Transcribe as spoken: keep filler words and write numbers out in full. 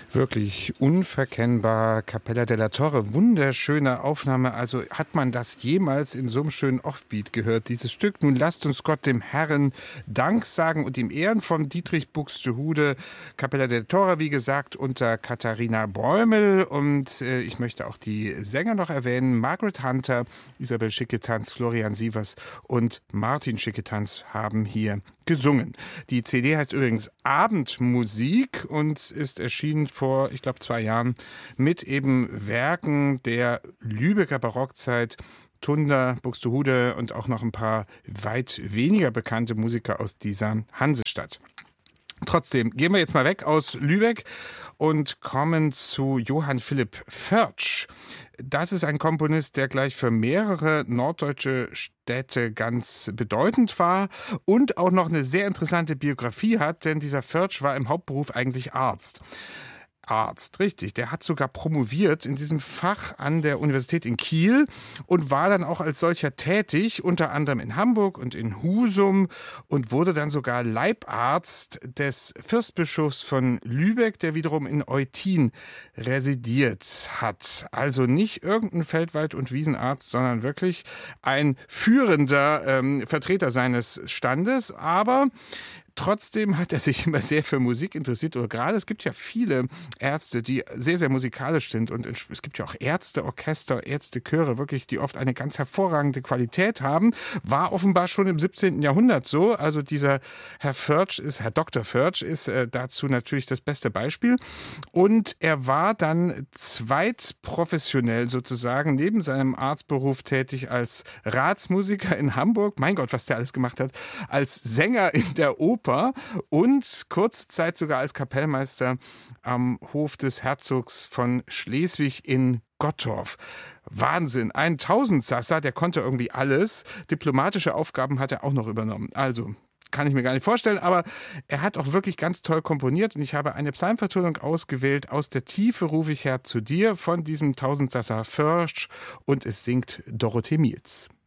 Wirklich unverkennbar. Cappella della Torre, wunderschöne Aufnahme. Also hat man das jemals in so einem schönen Offbeat gehört, dieses Stück? Nun lasst uns Gott dem Herrn Dank sagen und ihm Ehren von Dietrich Buxtehude. Cappella della Torre, wie gesagt, unter Katharina Bräumel. Und äh, ich möchte auch die Sänger noch erwähnen. Margaret Hunter, Isabel Schicketanz, Florian Sievers und Martin Schicketanz haben hier gesungen. Die C D heißt übrigens Abendmusik und ist erschienen vor, ich glaube, zwei Jahren mit eben Werken der Lübecker Barockzeit, Tunder, Buxtehude und auch noch ein paar weit weniger bekannte Musiker aus dieser Hansestadt. Trotzdem gehen wir jetzt mal weg aus Lübeck und kommen zu Johann Philipp Förtsch. Das ist ein Komponist, der gleich für mehrere norddeutsche Städte ganz bedeutend war und auch noch eine sehr interessante Biografie hat, denn dieser Förtsch war im Hauptberuf eigentlich Arzt. Arzt, richtig. Der hat sogar promoviert in diesem Fach an der Universität in Kiel und war dann auch als solcher tätig, unter anderem in Hamburg und in Husum und wurde dann sogar Leibarzt des Fürstbischofs von Lübeck, der wiederum in Eutin residiert hat. Also nicht irgendein Feldwald- und Wiesenarzt, sondern wirklich ein führender ähm, Vertreter seines Standes, aber trotzdem hat er sich immer sehr für Musik interessiert. Oder gerade, es gibt ja viele Ärzte, die sehr, sehr musikalisch sind. Und es gibt ja auch Ärzteorchester, Ärztechöre, wirklich, die oft eine ganz hervorragende Qualität haben. War offenbar schon im siebzehnten Jahrhundert so. Also dieser Herr Förtsch ist, Herr Doktor Förtsch ist äh, dazu natürlich das beste Beispiel. Und er war dann zweitprofessionell sozusagen neben seinem Arztberuf tätig als Ratsmusiker in Hamburg. Mein Gott, was der alles gemacht hat. Als Sänger in der Oper und kurze Zeit sogar als Kapellmeister am Hof des Herzogs von Schleswig in Gottorf. Wahnsinn, ein Tausendsasser, der konnte irgendwie alles. Diplomatische Aufgaben hat er auch noch übernommen. Also kann ich mir gar nicht vorstellen, aber er hat auch wirklich ganz toll komponiert und ich habe eine Psalmvertonung ausgewählt. Aus der Tiefe rufe ich her zu dir von diesem Tausendsasser Förtsch und es singt Dorothee Miels.